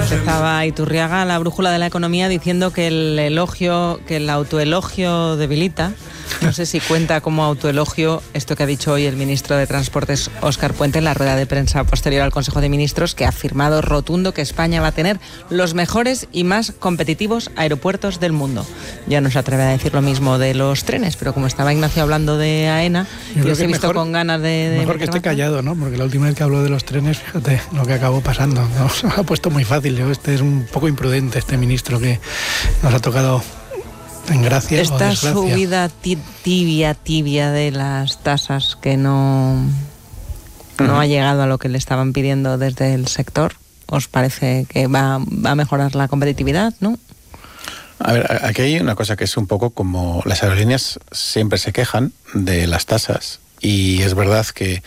Empezaba Iturriaga, la brújula de la economía, diciendo que el autoelogio debilita. No sé si cuenta como autoelogio esto que ha dicho hoy el ministro de Transportes, Óscar Puente, en la rueda de prensa posterior al Consejo de Ministros, que ha afirmado rotundo que España va a tener los mejores y más competitivos aeropuertos del mundo. Ya no se atreve a decir lo mismo de los trenes, pero como estaba Ignacio hablando de AENA, yo os he visto con ganas de mejor que esté callado, ¿no? Porque la última vez que habló de los trenes, fíjate lo que acabó pasando. Nos ha puesto muy fácil. Este es un poco imprudente, este ministro, que nos ha tocado en gracia. Esta subida tibia de las tasas que no ha llegado a lo que le estaban pidiendo desde el sector, ¿os parece que va a mejorar la competitividad, no? A ver, aquí hay una cosa que es un poco como las aerolíneas siempre se quejan de las tasas, y es verdad que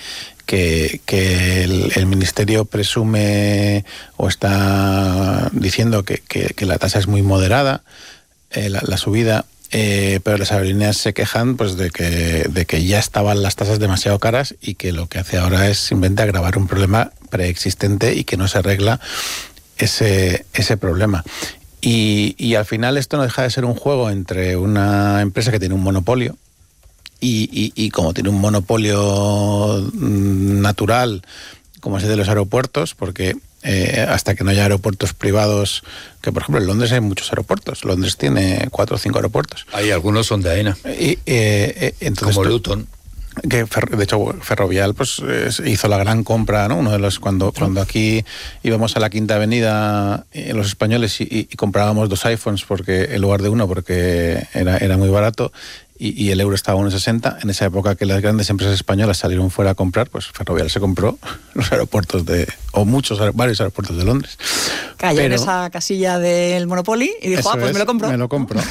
el Ministerio presume o está diciendo que la tasa es muy moderada, la subida, pero las aerolíneas se quejan pues de que ya estaban las tasas demasiado caras y que lo que hace ahora es simplemente agravar un problema preexistente y que no se arregla ese problema. Y al final esto no deja de ser un juego entre una empresa que tiene un monopolio y como tiene un monopolio natural, como es el de los aeropuertos, porque hasta que no haya aeropuertos privados, que por ejemplo en Londres hay muchos aeropuertos. Londres tiene 4 o 5 aeropuertos. Hay algunos son de AENA. Entonces, como Luton. Que de hecho Ferrovial pues hizo la gran compra, ¿no? Uno de los cuando aquí íbamos a la Quinta Avenida los españoles y comprábamos 2 iPhones porque en lugar de uno, porque era muy barato, y el euro estaba a 1,60. En esa época que las grandes empresas españolas salieron fuera a comprar, pues Ferrovial se compró los aeropuertos varios aeropuertos de Londres. Cayó en esa casilla del Monopoly y dijo, pues me lo compro. Me lo compro.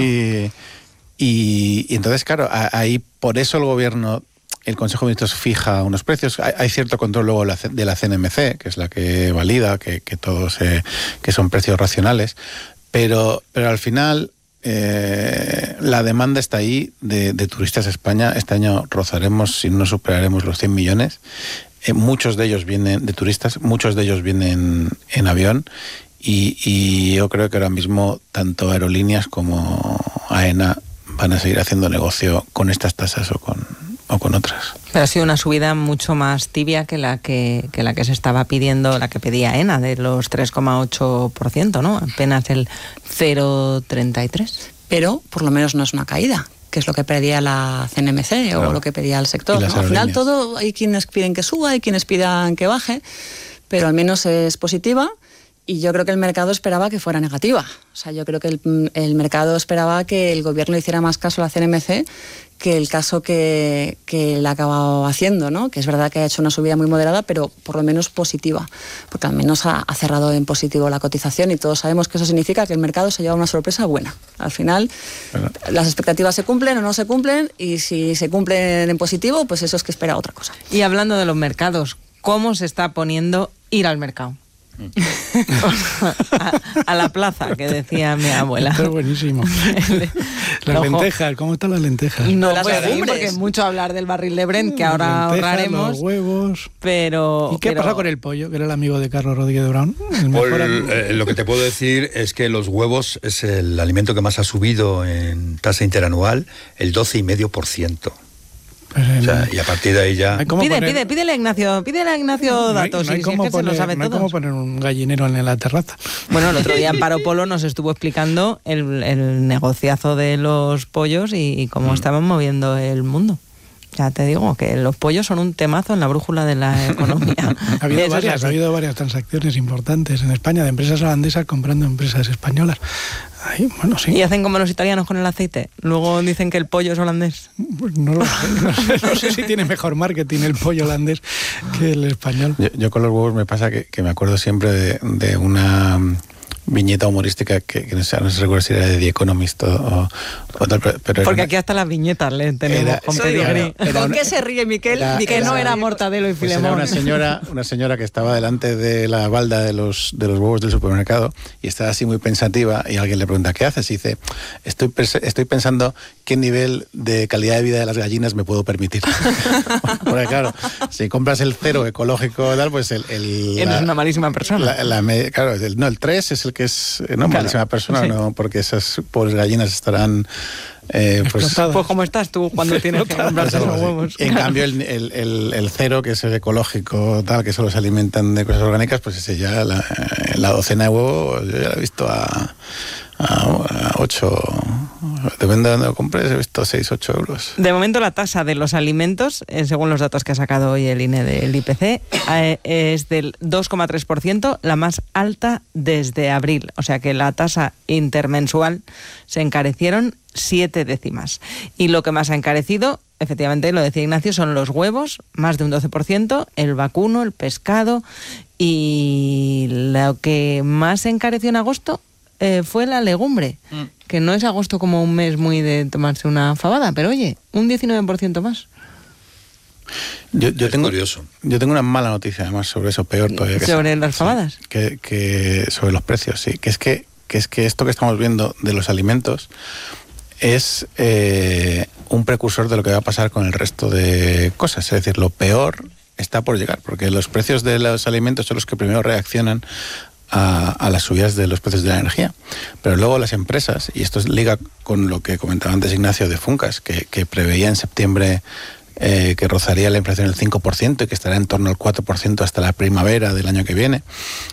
Y entonces, claro, ahí por eso el gobierno, el Consejo de Ministros fija unos precios. Hay cierto control luego de la CNMC, que es la que valida que que son precios racionales, pero al final la demanda está ahí de turistas a España. Este año rozaremos, si no superaremos los 100 millones. Muchos de ellos vienen de turistas, muchos de ellos vienen en avión. Y yo creo que ahora mismo tanto aerolíneas como AENA van a seguir haciendo negocio con estas tasas o con otras. Pero ha sido una subida mucho más tibia que la que se estaba pidiendo, la que pedía AENA, de los 3,8%, ¿no? Apenas el 0,33%. Pero por lo menos no es una caída, que es lo que pedía la CNMC o lo que pedía el sector, ¿no? Al final todo, hay quienes piden que suba, hay quienes pidan que baje, pero al menos es positiva. Y yo creo que el mercado esperaba que fuera negativa. O sea, yo creo que el mercado esperaba que el gobierno hiciera más caso a la CNMC que el caso que le ha acabado haciendo, ¿no? Que es verdad que ha hecho una subida muy moderada, pero por lo menos positiva. Porque al menos ha cerrado en positivo la cotización y todos sabemos que eso significa que el mercado se lleva una sorpresa buena. Al final, las expectativas se cumplen o no se cumplen, y si se cumplen en positivo, pues eso es que espera otra cosa. Y hablando de los mercados, ¿cómo se está poniendo ir al mercado? a la plaza, que decía mi abuela. Esto es buenísimo. Las lentejas, ¿cómo están las lentejas? No las legumbres, porque es mucho hablar del barril de Brent, que ahora ahorraremos. Los huevos. Pero, ¿Y qué pasa con el pollo, que era el amigo de Carlos Rodríguez de Brown? Lo que te puedo decir es que los huevos es el alimento que más ha subido en tasa interanual, el 12,5%. O sea, y a partir de ahí ya... Pídele a Ignacio datos. No hay cómo poner un gallinero en la terraza. Bueno, el otro día Amparo Polo nos estuvo explicando el negociazo de los pollos y cómo estaban moviendo el mundo. Ya te digo que los pollos son un temazo en la brújula de la economía. Ha habido varias transacciones importantes en España de empresas holandesas comprando empresas españolas. Ay, bueno, sí. ¿Y hacen como los italianos con el aceite? Luego dicen que el pollo es holandés. Pues no lo sé. No sé si tiene mejor marketing el pollo holandés que el español. Yo con los huevos me pasa que me acuerdo siempre de una viñeta humorística que no sé recuerdo si era de The Economist o tal, pero porque aquí hasta las viñetas le tenemos con pedigrí. ¿Con qué se ríe Miquel? Que no era Mortadelo y Filemón. Pues era una señora que estaba delante de la balda de los huevos del supermercado y estaba así muy pensativa, y alguien le pregunta, ¿qué haces? Y dice, estoy pensando qué nivel de calidad de vida de las gallinas me puedo permitir. Porque claro, si compras el 0 ecológico tal, pues eres una malísima persona. Claro, el 3 es el que es malísima persona, sí. No, porque esas pobres gallinas estarán... pues como estás tú cuando tienes que comprar esos huevos. En cambio el 0, que es el ecológico, tal, que solo se alimentan de cosas orgánicas, pues ese ya la docena de huevos yo ya la he visto a 8, depende de dónde lo compres, he visto 6-8 euros. De momento la tasa de los alimentos, según los datos que ha sacado hoy el INE del IPC, es del 2,3%, la más alta desde abril. O sea que la tasa intermensual se encarecieron 7 décimas. Y lo que más ha encarecido, efectivamente, lo decía Ignacio, son los huevos, más de un 12%, el vacuno, el pescado, y lo que más se encareció en agosto fue la legumbre, que no es agosto como un mes muy de tomarse una fabada, pero oye, un 19% más. Yo tengo una mala noticia además sobre eso, peor todavía. ¿Sobre las fabadas? Que sobre los precios, sí. Que es que esto que estamos viendo de los alimentos es un precursor de lo que va a pasar con el resto de cosas. Es decir, lo peor está por llegar, porque los precios de los alimentos son los que primero reaccionan a las subidas de los precios de la energía. Pero luego las empresas, y esto liga con lo que comentaba antes Ignacio de Funcas, que preveía en septiembre que rozaría la inflación el 5% y que estará en torno al 4% hasta la primavera del año que viene,